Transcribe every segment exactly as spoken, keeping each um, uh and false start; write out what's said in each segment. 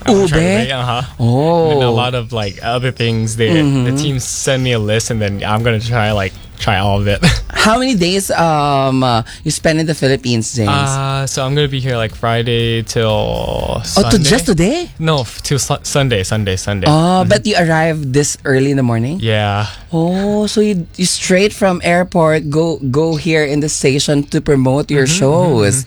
I'm trying to Ube? make- uh-huh. Oh. And a lot of like other things. They Mm-hmm. the team send me a list, and then I'm gonna try like try all of it. How many days um uh, you spend in the Philippines, James? Uh, so I'm gonna be here like Friday till oh, Sunday. to just today? No, f- till su- Sunday, Sunday, Sunday. Oh, but you arrived this early in the morning? Yeah. Oh, so you, you straight from airport go go here in the station to promote your Mm-hmm, shows.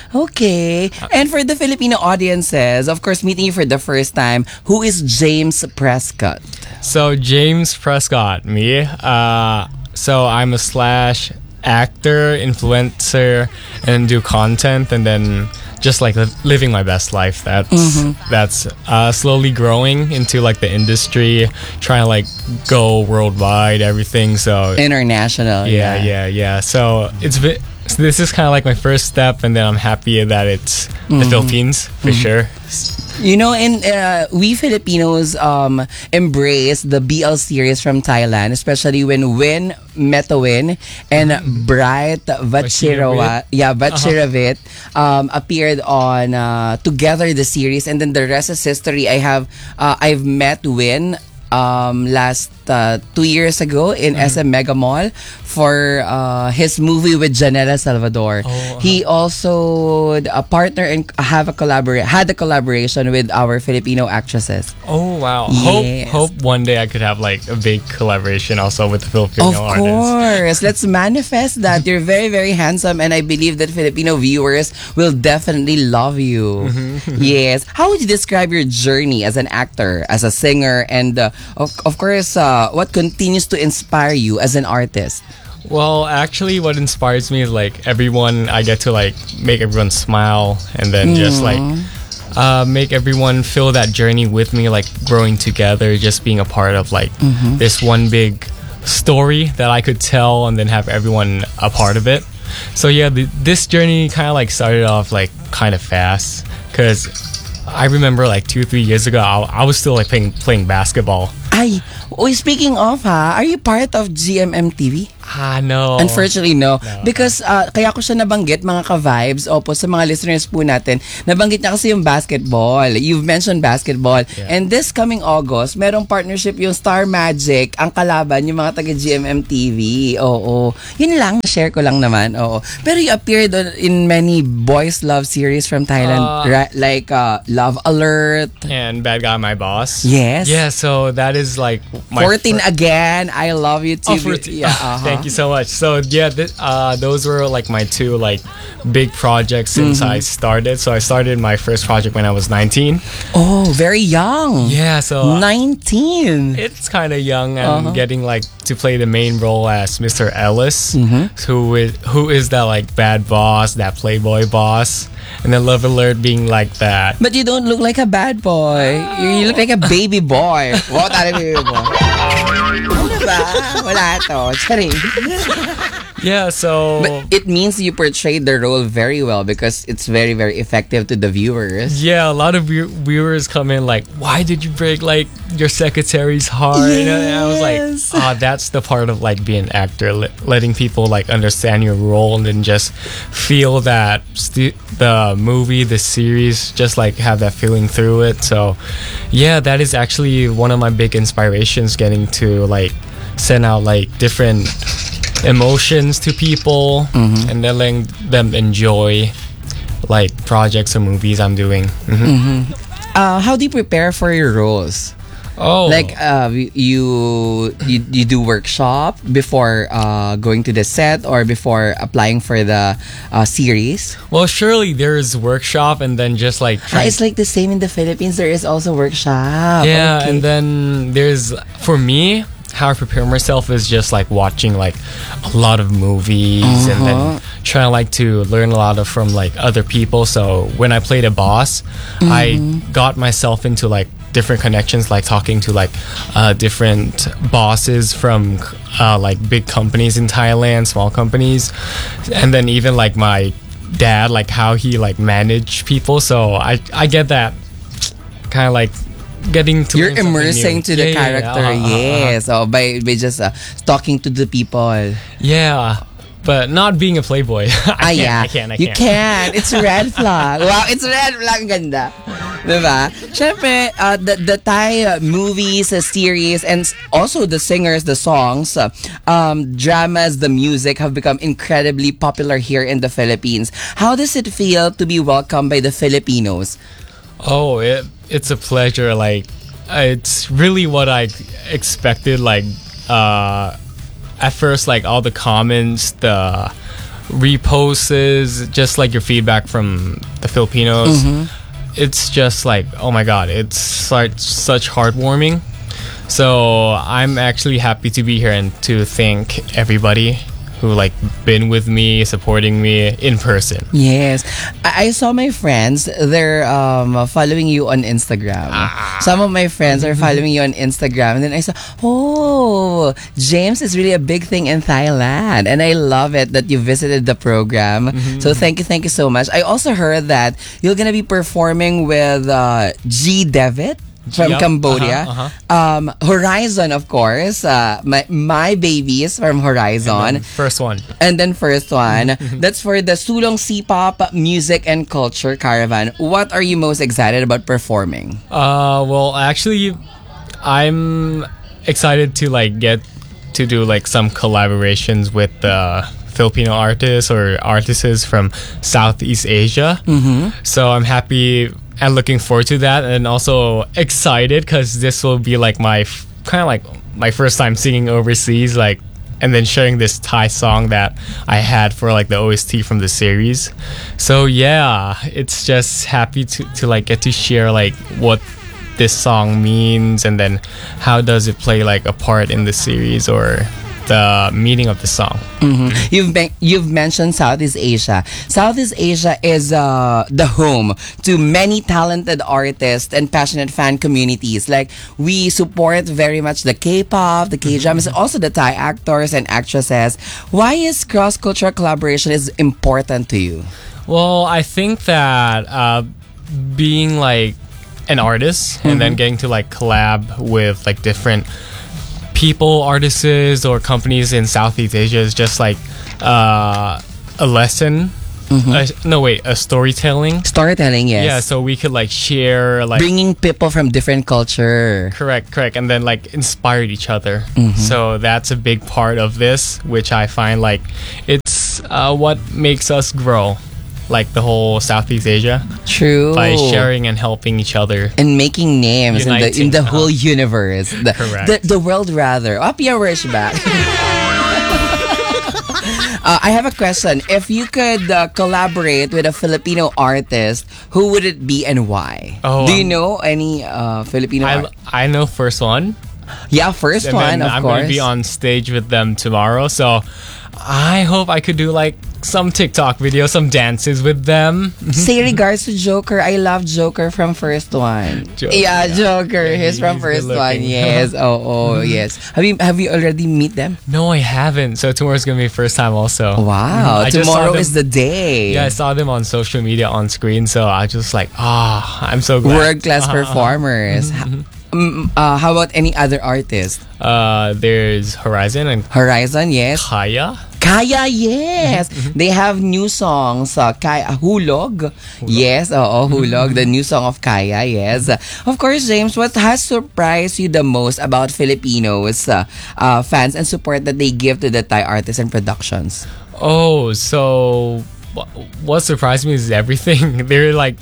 Okay. And for the Filipino audiences, of course, meeting you for the first time, who is James Prescott? So James Prescott, me. Uh, so I'm a slash actor, influencer, and do content, and then just like li- living my best life. That's that's uh, slowly growing into like the industry, trying to like go worldwide, everything. So International. yeah, yeah, yeah. So it's been, so this is kind of like my first step, and then I'm happy that it's the Philippines for sure. You know, in uh, we Filipinos um embrace the B L series from Thailand, especially when Win Metawin and Bright Vachirawat, yeah, Vachiravit um, appeared on uh, together the series, and then the rest is history. I have uh, I've met Win um last uh, two years ago in S M Mega Mall for uh, his movie with Janela Salvador. uh-huh. He also a partner and have a collabora- had a collaboration with our Filipino actresses. Oh wow! Yes. Hope hope one day I could have like a big collaboration also with the Filipino Of artists. course, let's manifest that. You're very, very handsome, and I believe that Filipino viewers will definitely love you. Yes. How would you describe your journey as an actor, as a singer, and uh, of, of course, uh, what continues to inspire you as an artist? Well, actually, what inspires me is like everyone. I get to like make everyone smile, and then just like uh, make everyone feel that journey with me, like growing together, just being a part of like this one big story that I could tell, and then have everyone a part of it. So yeah, the, this journey kind of like started off like kind of fast, because I remember like two, three years ago, I, I was still like playing playing basketball. Ay, oh, speaking of ha, are you part of G M M T V? Ah, no. Unfortunately, no. Because uh, kaya ko siya nabanggit, mga ka-vibes, opo, sa mga listeners po natin, nabanggit niya kasi yung basketball. You've mentioned basketball. Yeah. And this coming August, merong partnership yung Star Magic, ang kalaban, yung mga taga-G M M T V. Oo. Yun lang, share ko lang naman. Oo. Pero you appeared on- in many boys love series from Thailand, Uh, ra- like uh, Love Alert, And Bad Guy, My Boss. Yes. Yeah, so that is like my fourteen fir- Again, I Love You Oh, T V. fourteen. Yeah, uh-huh. Thank you so much. So yeah, th- uh, those were like my two like big projects since Mm-hmm. I started. So I started my first project when I was nineteen. Oh, very young. Yeah, so nineteen. it's kind of young, and Uh-huh. getting like to play the main role as Mister Ellis, Mm-hmm. who is who is that like bad boss, that playboy boss, and then Love Alert being like that. But you don't look like a bad boy. You, you look like a baby boy. What are you, baby boy? Ano ba? Wala to. Charing. Yeah, so But it means you portrayed the role very well because it's very, very effective to the viewers. yeah, a lot of view- viewers come in like, why did you break like your secretary's heart? And I was like, Yes. ah, that's the part of like being an actor, le- letting people like understand your role, and then just feel that st- the movie, the series, just like have that feeling through it. So yeah, that is actually one of my big inspirations, getting to like send out like different emotions to people, and then letting them enjoy like projects or movies I'm doing. Mhm. Uh, how do you prepare for your roles? Oh, Like uh, you, you you do workshop before uh, going to the set or before applying for the uh, series? well, surely there's workshop, and then just like Ah, trying- it's like the same in the Philippines. There is also workshop. yeah, Okay. and then there's for me. How I prepare myself is just like watching like a lot of movies, and then Uh-huh. trying like to learn a lot of from like other people. So when I played a boss, I got myself into like different connections, like talking to like uh, different bosses from uh, like big companies in Thailand, small companies, and then even like my dad, like how he like managed people. So I I get that kind of like getting to You're learn something immersing new. to the Yeah, yeah, yeah. character, Uh-huh, uh-huh. yes. Oh, by by just uh, talking to the people. Yeah, but not being a playboy. I Ah, can't, yeah. I can't. I You can't. can. It's a red flag. Wow, it's a red flag. Ang ganda. Diba? Syempre, uh, the, the Thai uh, movies, uh, series, and s- also the singers, the songs, uh, um, dramas, the music have become incredibly popular here in the Philippines. How does it feel to be welcomed by the Filipinos? Oh, it, it's a pleasure. Like, uh, it's really what I expected. Like, uh, at first, like all the comments, the reposts, just like your feedback from the Filipinos. It's just like, oh my god, it's such such heartwarming. So I'm actually happy to be here and to thank everybody who like been with me, supporting me in person. Yes. I, I saw my friends, they're um, following you on Instagram. Some of my friends are following you on Instagram. And then I saw, oh, James is really a big thing in Thailand. And I love it that you visited the program. So thank you, thank you so much. I also heard that you're going to be performing with uh, G. Devitt from Yup. Cambodia. Uh-huh, Um, Horizon, of course. Uh, my, my babies from Horizon. First one. And then first one, that's for the Sulong C-pop Music and Culture Caravan. What are you most excited about performing? Uh, well, actually, I'm excited to like get to do like some collaborations with the Filipino artists or artists from Southeast Asia. Mm-hmm. So I'm happy and looking forward to that, and also excited because this will be like my f- kind of like my first time singing overseas, like, and then sharing this Thai song that I had for like the O S T from the series. So yeah, it's just happy to to like get to share like what this song means, and then how does it play like a part in the series or the meaning of the song. Mm-hmm. You've ben- you've mentioned Southeast Asia. Southeast Asia is uh, the home to many talented artists and passionate fan communities. Like, we support very much the K-pop, the K-dramas, and also the Thai actors and actresses. Why is cross-cultural collaboration is important to you? Well, I think that uh, being like an artist and then getting to like collab with like different people, artists, or companies in Southeast Asia is just like uh, a lesson. Uh, no, wait, a storytelling. Storytelling, yes. Yeah, so we could like share, like, Bringing people from different culture. correct, correct, and then like inspire each other. So that's a big part of this, which I find like it's uh, what makes us grow, like the whole Southeast Asia, True. by sharing and helping each other. And making names in the in Uniting, the uh-huh. whole universe. The, Correct. the, the world, rather. Oh, Pia Wishback. Uh, I have a question. If you could uh, collaborate with a Filipino artist, who would it be and why? Oh, Do you um, know any uh, Filipino I, art? I know first one, Yeah, first and one, then of I'm course. going to be on stage with them tomorrow. So I hope I could do like some TikTok videos, some dances with them. Say regards to Joker. I love Joker from first one. Joker, yeah, yeah. Joker. Yeah, He's he- from he's first good one. looking. Yes. Oh, oh, yes. Have you have you already meet them? No, I haven't. So tomorrow's gonna be first time also. Wow. I just saw Tomorrow them- is the day. Yeah, I saw them on social media on screen, so I just like, ah, I'm so glad. World class performers. Ha- mm, uh, how about any other artist? Uh, there's Horizon and Horizon, yes. Kaya. Kaya, yes. They have new songs. Uh, Kaya, Hulog. Yes, oo, Hulog. The new song of Kaya, yes. Of course, James, what has surprised you the most about Filipinos, uh, uh, fans, and support that they give to the Thai artists and productions? Oh, so wh- what surprised me is everything. They're like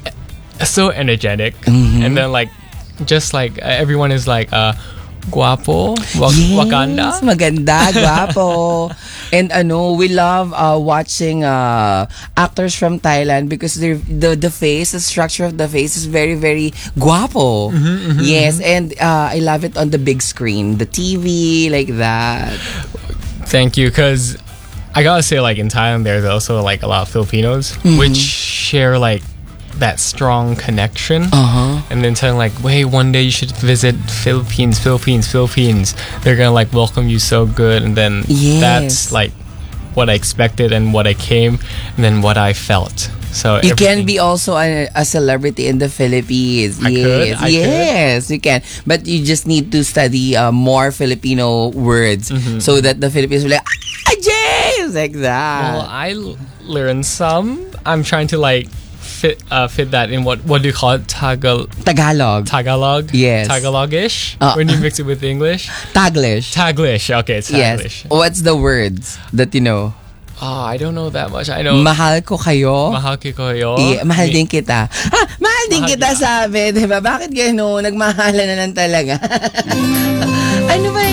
so energetic, and then like just like uh, everyone is like uh guapo, wa- Wakanda. Maganda, guapo. And ano, we love uh, watching uh, actors from Thailand because they're, the the face, the structure of the face is very, very guapo. Yes, and uh, I love it on the big screen, the T V, like that. Thank you, because I gotta say, like in Thailand, there's also like a lot of Filipinos which share like that strong connection. Uh-huh. And then telling like, wait, one day you should visit Philippines, Philippines, Philippines. They're gonna like welcome you so good, and then Yes. that's like what I expected and what I came, and then what I felt. So You can everything- be also a, a celebrity in the Philippines. I yes, could, I yes, you can. But you just need to study uh, more Filipino words so that the Filipinos will be like, ah, James, like that. Well, I l- learned some. I'm trying to like fit uh, fit that in what what do you call it? Tagal Tagalog. Tagalog. Yes. Tagalog-ish. Uh, when you mix it with English. Taglish. Taglish. Okay, it's Taglish. Yes. What's the words that you know? Oh, I don't know that much. I know. Mahal ko kayo. Mahal ko kayo. Yeah, mahal din kita. Ah, mahal din Mahal kita, kita. sabi. Diba? Bakit gano'n? Nagmahalan na lang talaga. Ano ba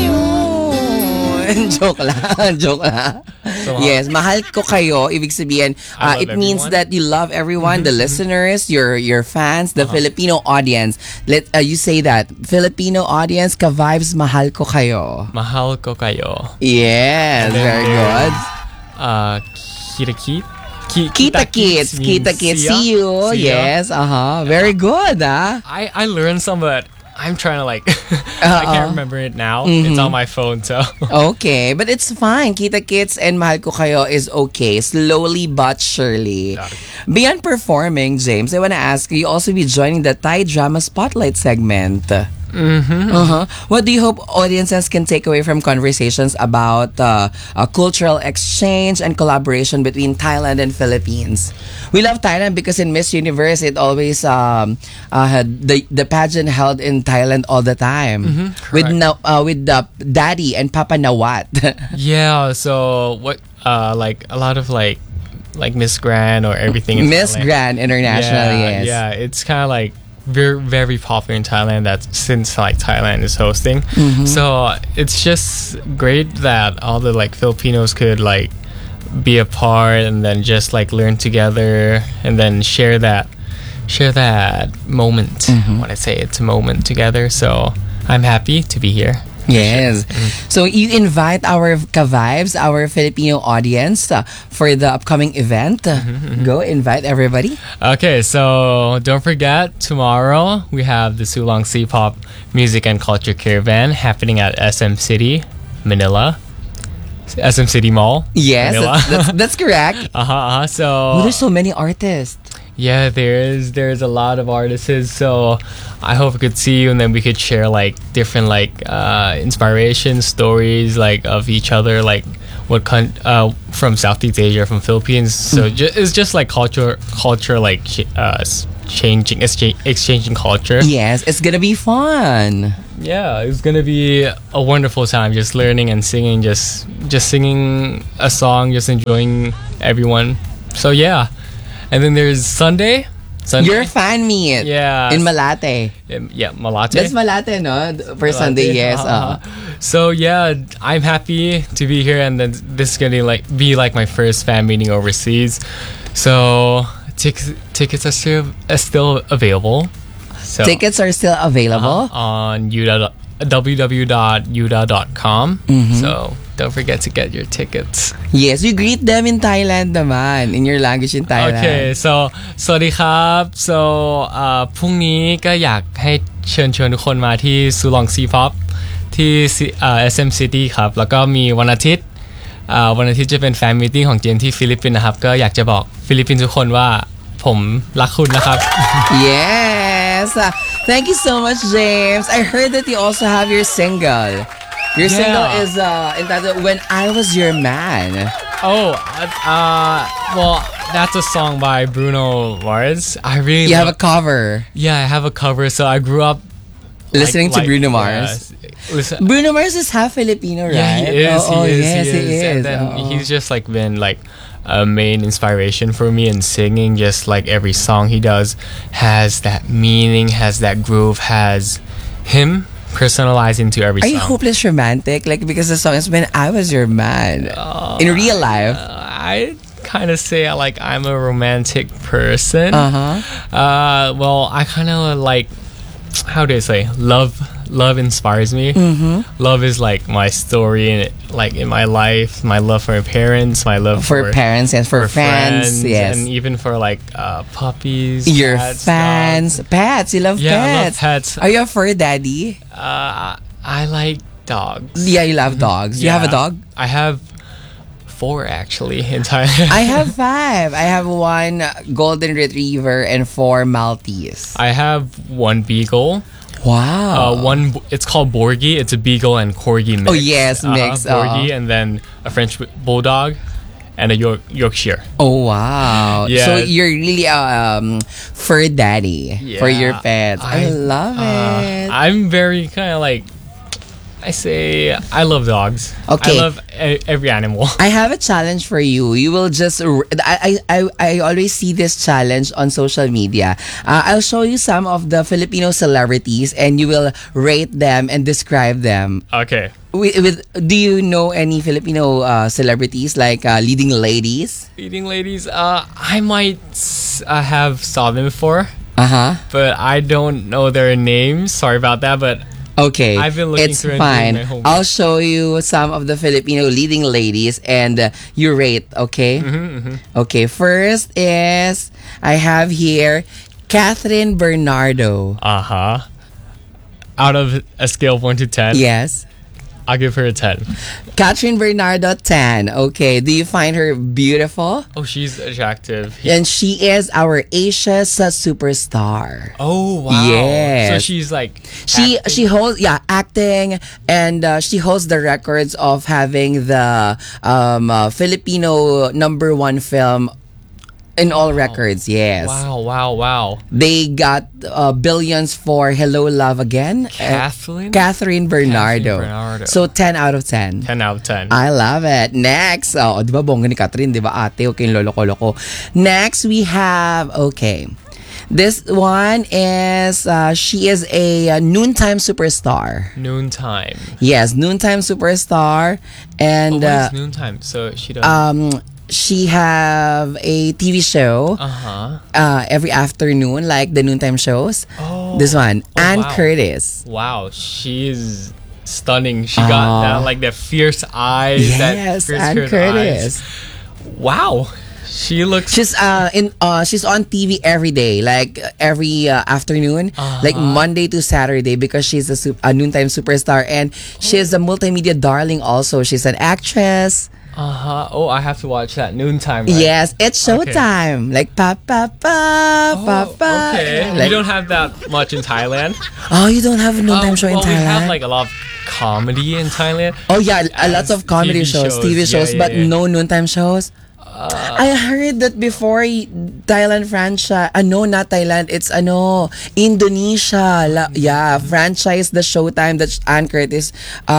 yun? Joke lang. Joke lang. So, Yes, mahal ko kayo. Ibig sabihin, I uh, love it means everyone. that you love everyone, the listeners, your your fans, the Filipino audience. Let uh, you say that. Filipino audience, ka-vibes, mahal ko kayo. Mahal ko kayo. Yes, And then very there's, good. Uh, kita kit. Ki- Kita Kids, means Kita Kids, see ya. see you. See ya. Yes, uh-huh. Very good, ah. I I learned some, but I'm trying to like. I Uh-uh. can't remember it now. It's on my phone, so. Okay, but it's fine. Kita Kids and Mahal Ko Kayo is okay. Slowly but surely. Got it. Beyond performing, James, I want to ask you also be joining the Thai Drama Spotlight segment. Mm-hmm. Uh-huh. What do you hope audiences can take away from conversations about uh, uh, cultural exchange and collaboration between Thailand and Philippines? We love Thailand because in Miss Universe, it always um, uh, had the the pageant held in Thailand all the time with correct. na- uh, with the Daddy and Papa Nawat. Yeah. So what? Uh, like a lot of like, like Miss Grand or everything. in Miss Thailand. Grand International, Yeah, yes. yeah. It's kind of like very very popular in Thailand. That since like Thailand is hosting, Mm-hmm. so it's just great that all the like Filipinos could like be a part and then just like learn together and then share that share that moment. Mm-hmm. When I say it's a moment together, so I'm happy to be here. Yes. So you invite our ka-vibes, our Filipino audience uh, for the upcoming event. Uh, Go invite everybody. Okay, so don't forget, tomorrow we have the Sulong C-Pop Music and Culture Caravan happening at S M City, Manila. S M City Mall. Yes, Manila. that's, that's, that's correct. uh-huh, uh-huh. So Oh, there's so many artists. yeah, there is there's a lot of artists. So I hope we could see you and then we could share like different like uh, inspiration stories like of each other, like what con- uh, from Southeast Asia, from Philippines. So ju- it's just like culture culture like ch- uh, s- changing exchange, exchanging culture. Yes, it's gonna be fun. Yeah, it's gonna be a wonderful time just learning and singing, just just singing a song, just enjoying everyone. So yeah. And then there's Sunday. Sunday. Your fan meet. Yeah. In Malate. Um, yeah, Malate. That's Malate, no? For Sunday, yes. Uh-huh. Uh, So yeah, I'm happy to be here, and then this is gonna like be like my first fan meeting overseas. So tickets tickets are still are still available. So tickets are still available. uh, on yuda w w w dot yuda dot com. So don't forget to get your tickets. Yes, you greet them in Thailand naman. In your language in Thailand. Okay, so สวัสดีครับ so อ่าพรุ่งนี้ก็อยากให้เชิญชวนทุกคนมาที่ซูลองซีพ็อปที่อ่า เอส เอ็ม City ครับ แล้วก็มีวันอาทิตย์อ่าวันอาทิตย์จะเป็นแฟนมีตติ้งของเจนที่ฟิลิปปินส์นะครับ ก็อยากจะบอกฟิลิปปินส์ทุกคนว่าผมรักคุณนะครับ Yes. Uh, thank you so much, James. I heard that you also have your single. Your Yeah. single is uh, entitled When I Was Your Man. Oh, uh, well, that's a song by Bruno Mars. I really You have love- a cover. yeah, I have a cover. So I grew up like- Listening to like- Bruno yeah, Mars. listen, Bruno Mars is half Filipino, right? yeah, he is. Oh, oh, he is. yes, he is. And then Oh. he's just like been like a main inspiration for me in singing. Just like every song he does has that meaning, has that groove, has him personalized into every Are you song. hopeless romantic? Like, because the song is When I Was Your Man. In real life. I kind of say like I'm a romantic person. Uh-huh. Uh, well, I kind of like, how do I say, love. Love inspires me. Mm-hmm. Love is like my story in it, like in my life. My love for my parents, my love For for, parents and for, for friends. Yes. and even for like uh, puppies. Your cats, fans. dogs. Pets. You love Yeah, I love pets. pets. Are you a fur daddy? Uh, I like dogs. Yeah, you love dogs. You have a Yeah. dog? I have four actually in Thailand. I have five. I have one golden retriever and four Maltese. I have one beagle. Wow. Uh, one, it's called Borgie. It's a beagle and corgi mix. Oh, yes, Uh-huh, mix, Borgie, uh-uh. and then a French bulldog, and a York, Yorkshire. Oh wow! Yeah. So you're really a um, fur daddy for your Yeah. pets. I, I- love Uh, it. I'm very kind of like, I say, I love dogs. Okay. I love e- every animal. I have a challenge for you. You will just. r- I, I, I I always see this challenge on social media. Uh, I'll show you some of the Filipino celebrities, and you will rate them and describe them. Okay. With, with do you know any Filipino uh, celebrities like uh, leading ladies? Leading ladies, uh, I might s- uh, have saw them before, Uh huh. but I don't know their names. Sorry about that, but Okay, I've been looking it's through and doing fine. my homework. I'll show you some of the Filipino leading ladies and uh, you rate. Okay. Mm-hmm, Okay. First is I have here Catherine Bernardo. uh huh. Out of a scale of one to ten, Yes. I'll give her a ten. Catherine Bernardo ten. Okay. Do you find her beautiful? Oh, she's attractive. And she is our Asia's uh, superstar. Oh wow. Yes. So she's like She acting? she holds yeah acting and uh, she holds the records of having the um, uh, Filipino number one film in all records. Yes, Wow, wow, wow. they got uh, billions for Hello Love Again. Uh, Kathleen? Catherine Bernardo. Bernardo. So ten out of ten. ten out of ten. I love it. Next, oh, di ba bongga ni Catherine, di ba ate? Okay, lolo-ko-loko. Next, we have, okay. This one is, uh, she is a, uh noontime superstar. Noontime. Yes, noontime superstar. Oh, And what uh, is noontime? So she does. um, she have a T V show uh huh. uh, every afternoon, like the noontime shows. Oh. This one, Oh, Ann wow. Curtis. Wow, she is stunning. She got that like that fierce eyes. that Yes, fierce, Ann fierce Curtis. eyes. Wow, she looks. She's uh in uh she's on T V every day, like uh, every uh, afternoon, like Uh-huh. Monday to Saturday, because she's a, sup- a noontime superstar and she's a multimedia darling. Also, she's an actress. Uh huh. Oh, I have to watch that noontime. Right? Yes, it's Okay. showtime. Like pa pa pa pa Oh, pa. okay. Like, we don't have that much in Thailand. oh, you don't have a noontime Um, show in well, Thailand. we have like a lot of comedy in Thailand. oh yeah, a lot of comedy T V shows, shows, T V yeah, shows, yeah, but yeah. no noontime shows. I heard that before y- Thailand franchise, ano not Thailand, it's ano Indonesia. La, yeah, franchise the Showtime that Ann Curtis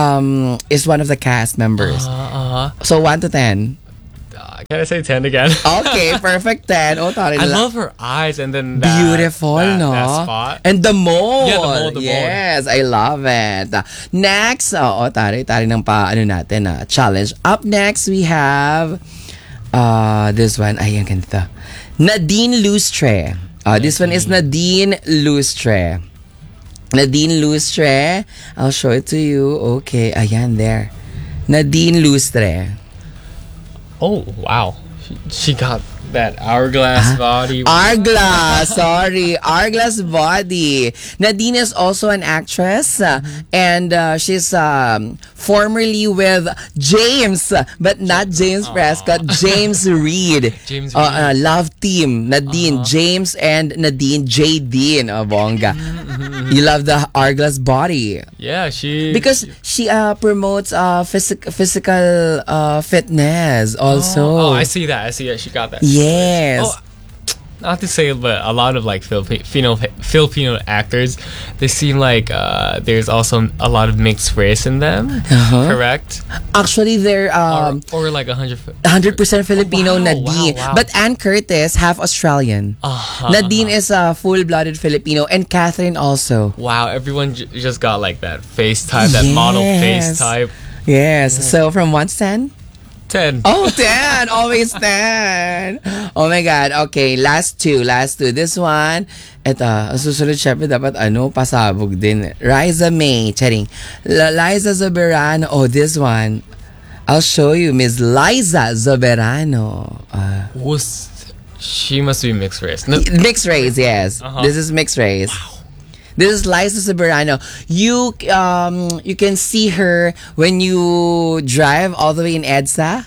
um is one of the cast members. Uh huh. So one to ten. Uh, can I say ten again? Okay, perfect ten. Oh, tari I nila. love her eyes and then that, Beautiful, that, no? that spot. And the mole. Yeah, the mole, the mole. yes, I love it. Next, oh, tari, tari ng pa, ano natin, ah, challenge. Up next, we have, uh, this one, ay, ang ganda. Nadine Lustre. Uh, this one is Nadine Lustre. Nadine Lustre. I'll show it to you. Okay, ayan, there. Nadine Lustre. Oh wow, she, she got that hourglass body. Hourglass, sorry, Hourglass body. Nadine is also an actress, uh, and uh, she's um, formerly with James, but not James Prescott, James Reid. James Uh, Reid. uh, love team, Nadine, James and Nadine, J. Dean, oh, bongga. You love the Hourglass body. Yeah, she Because she uh, promotes uh, physic- physical uh, fitness also. Oh, I see that. I see that. She got that. Yes. Oh, not to say, but a lot of like Filipino Filipino actors, they seem like uh, there's also a lot of mixed race in them. Uh-huh. Correct? Actually, they're um, or, or like a hundred. one hundred percent Filipino, Oh, wow, Nadine. wow, wow. But Ann Curtis, half Australian. Uh-huh, Nadine is a full-blooded Filipino, and Catherine also. Wow, everyone j- just got like that face type, that model face Yes. type. Yes. So from one to ten? Ten. Oh, ten! Always ten! Oh my God. Okay, last two. Last two. This one, eto, ang susunod syempre dapat ano, pasabog din. Riza May. Charing. L- Liza Zoberano. Oh, this one. I'll show you. Miss Liza Zoberano. Uh, Was she must be mixed race? No, Mixed race, yes. Uh-huh. This is mixed race. This is Liza Soberano. You um you can see her when you drive all the way in EDSA.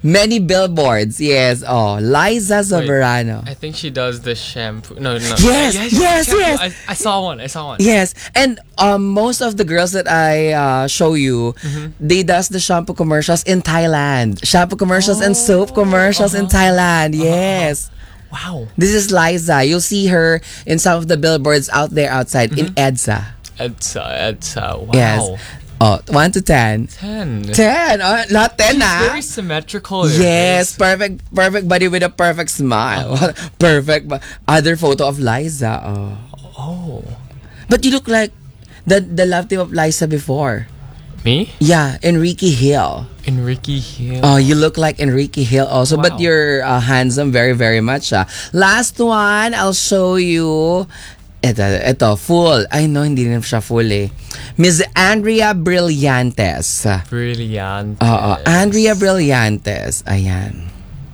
Many billboards. Yes. Oh, Liza Soberano. I think she does the shampoo. No, no. Yes, yes, shampoo. yes. I, I saw one. I saw one. Yes, and um, most of the girls that I uh, show you, they does the shampoo commercials in Thailand. Shampoo commercials and soap commercials in Thailand. Yes. Wow. This is Liza. You'll see her in some of the billboards out there outside in EDSA. It's uh, it's uh, wow. Yes. Oh, one to ten. Ten. Ten. Oh, not ten, She's ah. very symmetrical. Yes, Yes. perfect, perfect body with a perfect smile. Perfect. bu- Other photo of Liza. Oh. Oh. But you look like the the love team of Liza before. Me? Yeah, Enrique Hill. Enrique Hill. Oh, you look like Enrique Hill also, but Wow. you're uh, handsome very, very much. Ah. Last one, I'll show you. Ito, ito, full. Ay, no, hindi rin siya full eh. Miss Andrea Brillantes. Brilliant. Oo, Andrea Brillantes. Ayan.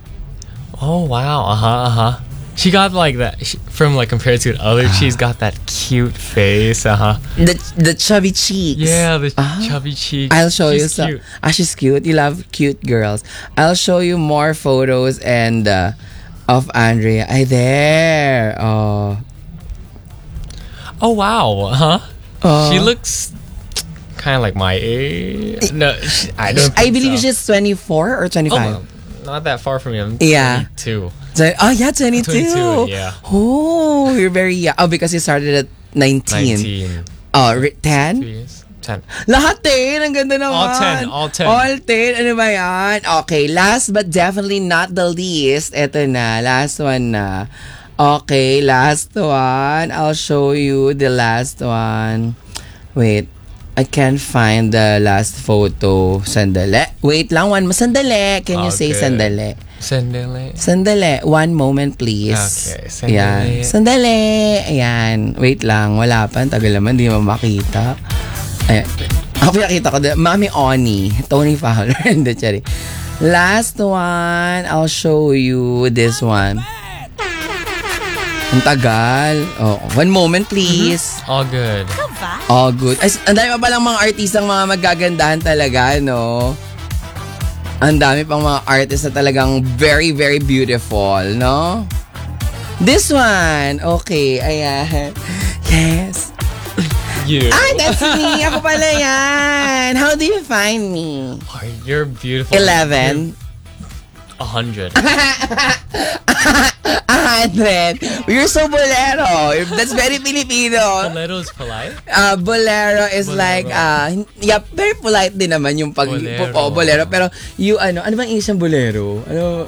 Oh wow. Uh huh. Uh huh. She got like that she, from like compared to the other. She's got that cute face. Uh huh. The the chubby cheeks. Yeah, the Ah. chubby cheeks. I'll show you She's some. cute. Ah, she's cute. You love cute girls. I'll show you more photos and uh, of Andrea. Ay, there. Oh. Oh wow. Huh. Oh. She looks kind of like my age. No, she, I don't. I think believe so. she's twenty-four or Oh, twenty-five. well, not that far from you. I'm Yeah. twenty-two. So- oh, yeah, twenty-two. twenty-two, yeah. Oh, you're very young. Oh, because you started at nineteen. nineteen. Oh, re- ten? Two years. ten. Lahat ten. Ang ganda naman. All ten, all ten. All ten. Ano ba yan? Okay, last but definitely not the least. Ito na. Last one na. Okay, last one. I'll show you the last one. Wait. I can't find the last photo. Sandali. Wait lang. One. Sandali. Can you say Okay. sandali? Sandali. Sandali. One moment, please. Okay, sandali. Ayan. Sandali. Ayan. Wait lang. Wala pa. Ang tagal naman. Di mo makita. Ayan. Ako nakita ko. din. Mami Oni. Tony Fowler. Hindi, sorry. Last one. I'll show you this one. Ang tagal. Oh, one moment, please. All good. All good. Ay, ang dami pa palang mga artistang mga magagandahan talaga, no? Ang dami pang mga artists na talagang very, very beautiful, no? This one. Okay, ayan. Yes. You. Ah, that's me. Ako pala yan. How do you find me? Oh, you're beautiful. eleven. A hundred. A hundred. You're so bolero. That's very Filipino. Bolero is polite. Uh, bolero is Bolero. like, uh, yeah, very polite din naman yung pag, Bolero. oh, bolero. Pero, you, ano, ano bang isang bolero? Ano?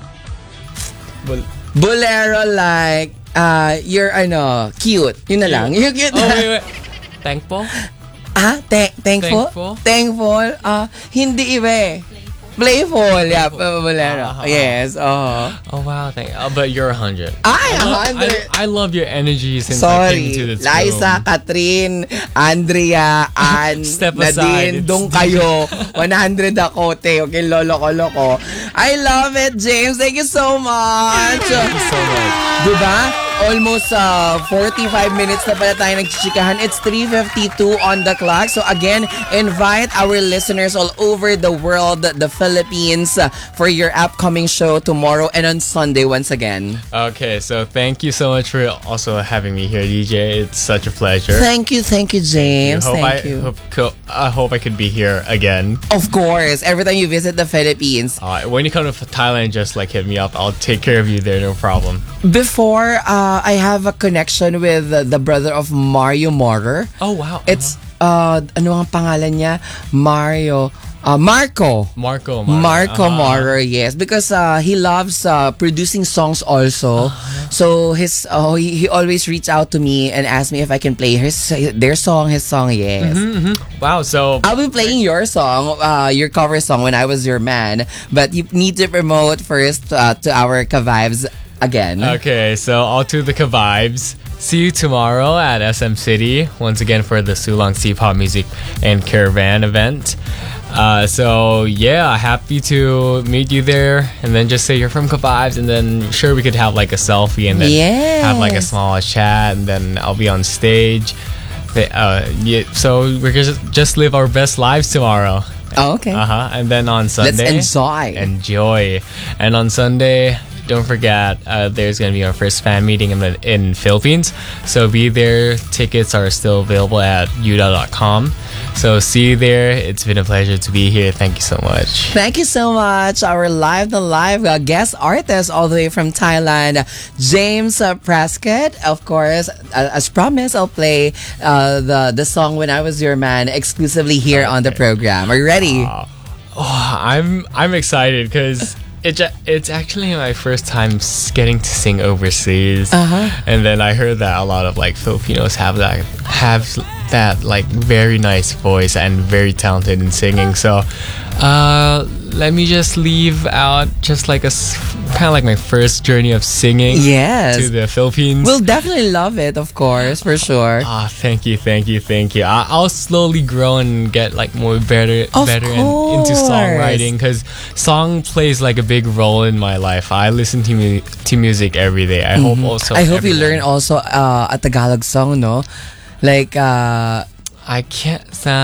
Bol- Bolero like, uh, you're, ano, cute. Yun na lang. You're cute. oh wait wait. Thankful. Ah, thank, thankful? Thankful? Thankful? Ah, hindi iba eh. Playful. Yeah, uh, bolero. Ah. Yes, oh. Oh wow. Thank. Uh, but you're a hundred. Ay, I, a love- hundred. I, I love your energy since I Sorry. came to this Liza, room. Katrin, Andrea, Ann, Step Nadine, aside. It's- dong kayo. one hundred ako, te. Okay, lolo ko, loko. I love it, James. Thank you so much. Thank you so much. Diba? Almost uh, forty-five minutes na pala tayo nagchichikahan. It's three fifty-two on the clock. So again, invite our listeners all over the world, the Philippines, uh, for your upcoming show tomorrow and on Sunday once again. Okay, so thank you so much for also having me here, D J. It's such a pleasure. Thank you, thank you, James. hope Thank I you. hope co- I hope I could be here again. Of course, every time you visit the Philippines. Uh, when you come to Thailand, just like hit me up. I'll take care of you there, no problem. Before, uh, I have a connection with uh, the brother of Mario Morer. Oh wow, It's, uh, ano ang pangalan niya? Mario, uh, Marco. Marco. Marco, Marco uh-huh. Morer, yes, because uh, he loves uh, producing songs also. So his uh, he, he always reach out to me and ask me if I can play his their song, his song. Yes, Wow, so I'll be playing your song, uh, your cover song when I was your man. But you need to promote first uh, to our Ka-Vibes again. okay, so all to the Ka-Vibes. See you tomorrow at S M City once again for the Sulong C-Pop Music and Caravan event. Uh, so yeah, happy to meet you there, and then just say you're from Ka-Vibes, and then sure we could have like a selfie, and then have like a Yes. small chat, and then I'll be on stage. Uh, yeah, so we're just just live our best lives tomorrow. Oh, okay. Uh-huh. And then on Sunday... Let's enjoy. Enjoy. And on Sunday, don't forget, uh, there's going to be our first fan meeting in the in Philippines. So be there. Tickets are still available at yuda dot com. So see you there. It's been a pleasure to be here. Thank you so much. Thank you so much. Our live the live uh, guest artist all the way from Thailand, James uh, Prescott. Of course, uh, as promised, I'll play uh, the the song "When I Was Your Man" exclusively here okay. on the program. Are you ready? Uh, oh, I'm I'm excited because it it's actually my first time getting to sing overseas, uh-huh. and then I heard that a lot of like Filipinos have that have that like very nice voice and very talented in singing. So uh, let me just leave out just like a kind of like my first journey of singing yes. to the Philippines. We'll definitely love it, of course, for sure. Ah, oh, thank you, thank you, thank you. I- I'll slowly grow and get like more better, of better in, into songwriting because song plays like a big role in my life. I listen to mu- to music every day. I mm-hmm. hope also. I hope everyone. you learn also uh, a Tagalog song, no? Like uh, I can't.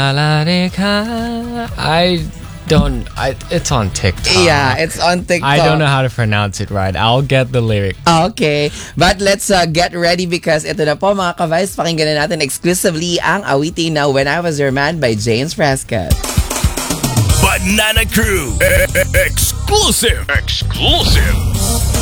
I don't. I. It's on TikTok. Yeah, it's on TikTok. I don't know how to pronounce it right. I'll get the lyric. Okay, but let's uh, get ready because ito na po mga ka-Vibes, pakinggan na natin exclusively ang awitin na "When I Was Your Man" by James Prescott. Banana Crew exclusive exclusive